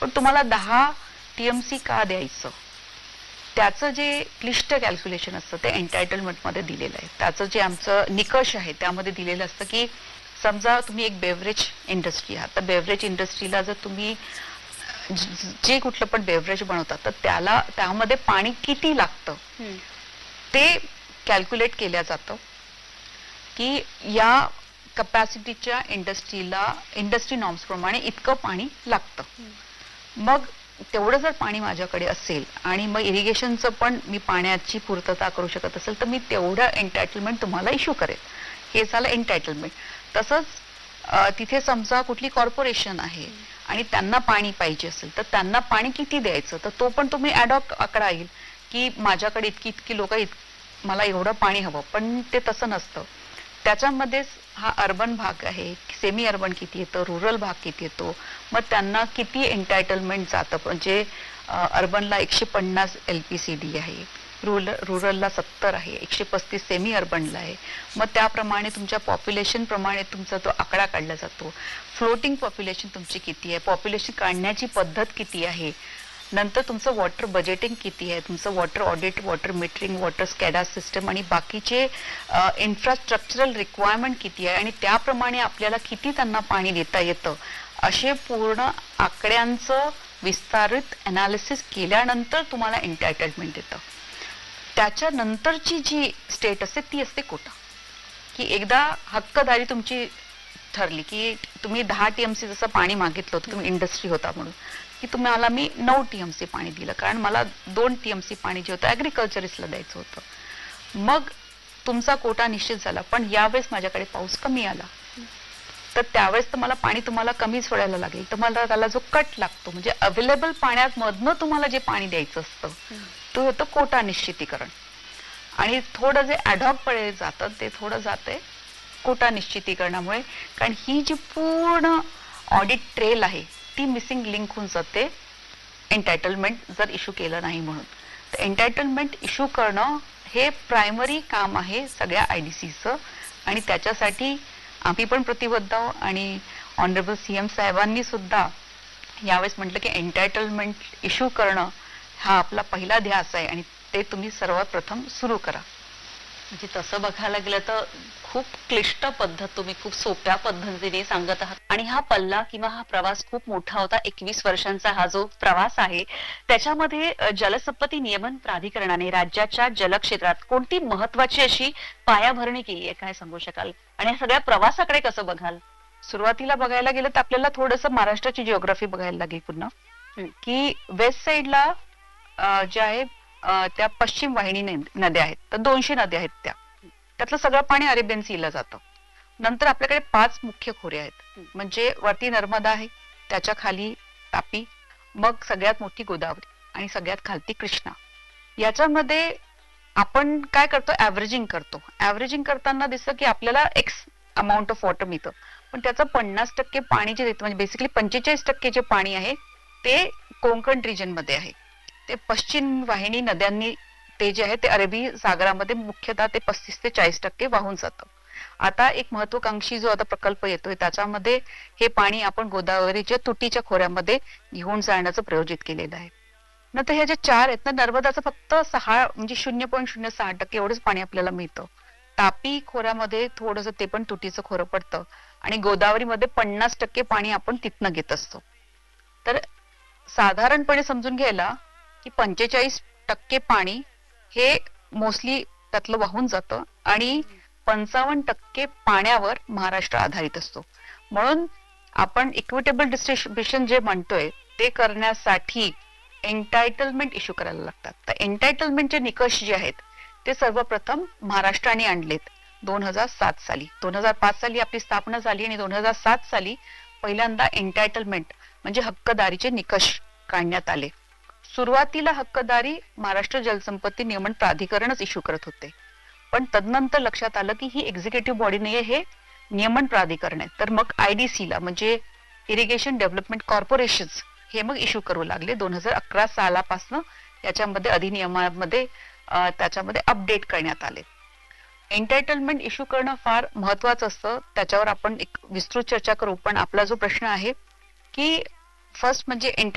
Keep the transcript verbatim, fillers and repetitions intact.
पण तुम्हाला दहा टीएमसी का द्यायचं, त्याचं जे क्लिष्ट कॅल्क्युलेशन असतं ते एन्टायटलमेंट मध्ये दिलेलं आहे. त्याचं जे आमचं निकष आहे त्यामध्ये दिलेलं असतं की समजा तुम्ही एक बेवरेज इंडस्ट्री आहात, तर बेवरेज इंडस्ट्रीला जर तुम्ही जे कुठलं पण बेवरेज बनवतात तर त्याला त्यामध्ये पाणी किती लागतं ते कॅल्क्युलेट केलं जातं की या कपॅसिटीच्या इंडस्ट्रीला इंडस्ट्री नॉर्म्स प्रमाणे इतकं पाणी लागतं. मग तेवढं जर पाणी माझ्याकडे असेल आणि मग इरिगेशनचं पण मी पाण्याची पूर्तता करू शकत असेल तर मी तेवढं एन्टायटलमेंट तुम्हाला इश्यू करेल. हे झालं एन्टायटलमेंट. तसंच तिथे समजा कुठली कॉर्पोरेशन आहे आणि त्यांना पाणी पाहिजे असेल तर त्यांना पाणी किती द्यायचं, तर तो पण तुम्ही ॲडॉप्ट आकडा येईल की माझ्याकडे इतकी इतकी लोक मला एवढं पाणी हवं. पण ते तसं नसतं. त्याच्यामध्येच हा अर्बन भाग आहे, सेमी अर्बन किती येतं, रुरल भाग किती येतो, मग त्यांना किती एन्टायटलमेंट जातं. म्हणजे अर्बनला एकशे पन्नास एल पी सी डी आहे, रुरल रुरलला सत्तर आहे, एकशे पस्तीस सेमी अर्बनला आहे. मग त्याप्रमाणे तुमच्या पॉप्युलेशन प्रमाणे तुमचा तो आकडा काढला जातो. फ्लोटिंग पॉप्युलेशन तुमची किती आहे, पॉप्युलेशन काढण्याची पद्धत किती आहे, नंतर तुमचं वॉटर बजेटिंग किती आहे, तुमचं water audit, water metering, water स्कॅडा system आणि बाकीचे इन्फ्रास्ट्रक्चरल रिक्वायरमेंट किती आहे आणि त्याप्रमाणे आपल्याला किती त्यांना पाणी देता येतं, असे पूर्ण आकड्यांचं विस्तारित अनालिसिस केल्यानंतर तुम्हाला एन्टायटलमेंट येतं. त्याच्यानंतरची जी स्टेट असते ती असते कोटा. की एकदा हक्कदारी तुमची ठरली की तुम्ही दहा टीएमसी जसं पाणी मागितलं होतं, तुम्ही इंडस्ट्री होता म्हणून, की तुम्हाला मी नऊ टीएमसी पाणी दिलं कारण मला दोन टीएमसी पाणी जे होतं ऍग्रिकल्चरिस्टला द्यायचं होतं. मग तुमचा कोटा निश्चित झाला. पण यावेळेस माझ्याकडे पाऊस कमी आला तर त्यावेळेस तर मला पाणी तुम्हाला कमी सोडायला लागेल. तर मला त्याला जो कट लागतो म्हणजे अवेलेबल पाण्यात मधनं तुम्हाला जे पाणी द्यायचं असतं तो होतं कोटा निश्चितीकरण. आणि थोडं जे ॲडॉक पळे जातं ते थोडं जाते कोटा निश्चितीकरणामुळे, कारण ही जी पूर्ण ऑडिट ट्रेल आहे ती मिसिंग लिंक होऊन जाते एन्टायटलमेंट जर इश्यू केलं नाही म्हणून. तर एन्टायटलमेंट इश्यू करणं हे प्रायमरी काम आहे सगळ्या आय डी सीचं आणि त्याच्यासाठी आम्ही पण प्रतिबद्ध आहोत. आणि ऑनरेबल सी एम साहेबांनी सुद्धा यावेळेस म्हटलं की एन्टायटलमेंट इश्यू करणं हा आपला पहिला ध्यास आहे आणि ते तुम्ही सर्वात प्रथम सुरू करा. म्हणजे तसं बघायला गेलं तर खूप क्लिष्ट पद्धत तुम्ही खूप सोप्या पद्धतीने सांगत आहात. आणि हा पल्ला किंवा हा प्रवास खूप मोठा होता. एकवीस वर्षांचा हा जो प्रवास आहे त्याच्यामध्ये जलसंपत्ती नियमन प्राधिकरणाने राज्याच्या जलक्षेत्रात कोणती महत्वाची अशी पायाभरणी केली आहे, काय सांगू शकाल? आणि या सगळ्या प्रवासाकडे कसं बघाल? सुरुवातीला बघायला गेलं तर आपल्याला थोडंसं महाराष्ट्राची जिओग्राफी बघायला लागेल पुन्हा. की वेस्ट साईडला ज्या आहे त्या पश्चिम वाहिनी नद्या आहेत, तर दोनशे नद्या आहेत, त्या त्यातलं सगळं पाणी अरेबियन सीला जातं. नंतर आपल्याकडे पाच मुख्य खोरे आहेत, म्हणजे वरती नर्मदा आहे, त्याच्या खाली तापी, मग सगळ्यात मोठी गोदावरी आणि सगळ्यात खालती कृष्णा. याच्यामध्ये आपण काय करतो, ऍव्हरेजिंग करतो. ऍव्हरेजिंग करताना दिसतं की आपल्याला एक्स अमाऊंट ऑफ वॉटर मिळतं, पण त्याचं पन्नास टक्के पाणी जे देतं म्हणजे बेसिकली पंचेचाळीस टक्के जे पाणी आहे ते कोकण रिजन मध्ये आहे. ते पश्चिम वाहिनी नद्यांनी ते जे आहे ते अरबी सागरामध्ये मुख्यतः ते पस्तीस ते चाळीस टक्के वाहून जातं. आता एक महत्वाकांक्षी जो आता प्रकल्प येतोय त्याच्यामध्ये हे पाणी आपण गोदावरीच्या तुटीच्या खोऱ्यामध्ये घेऊन जाण्याचं प्रयोजित केलेलं आहे. नंतर ह्या ज्या चार आहेत ना, नर्मदाचं फक्त सहा म्हणजे शून्य पॉईंट शून्य सहा टक्के एवढंच पाणी आपल्याला मिळतं. तापी खोऱ्यामध्ये थोडंसं ते पण तुटीचं खोरं पडतं आणि गोदावरीमध्ये पन्नास टक्के पाणी आपण तिथनं घेत असतो. तर साधारणपणे समजून घ्यायला की पंचेचाळीस टक्के पाणी हे मोस्टली त्यातलं वाहून जातं आणि पंचावन्न टक्के पाण्यावर महाराष्ट्र आधारित असतो. म्हणून आपण इक्विटेबल डिस्ट्रीब्युशन जे म्हणतोय ते करण्यासाठी एन्टायटलमेंट इश्यू करायला लागतात. तर एन्टायटलमेंटचे निकष जे आहेत ते सर्वप्रथम महाराष्ट्राने आणलेत दोन हजार सात साली. दोन हजार पाच साली आपली स्थापना झाली आणि दोन हजार सात साली पहिल्यांदा एन्टायटलमेंट म्हणजे हक्कदारीचे निकष काढण्यात आले. सुरुवातीला हक्कदारी महाराष्ट्र जलसंपत्ती नियमन प्राधिकरणच इश्यू करत होते, पण तदनंतर लक्षात आलं की ही एक्झिक्युटिव्ह बॉडी नाहीये, हे नियमन प्राधिकरण आहे. तर मग आयडीसी ला म्हणजे इरिगेशन डेव्हलपमेंट कॉर्पोरेशन हे मग इश्यू करू लागले. दोन हजार अकरा सालापासून याच्यामध्ये अधिनियमामध्ये त्याच्यामध्ये अपडेट करण्यात आले. एन्टायटलमेंट इश्यू करणं फार महत्वाचं असतं, त्याच्यावर आपण एक विस्तृत चर्चा करू. पण आपला जो प्रश्न आहे की फर्स्ट म्हणजे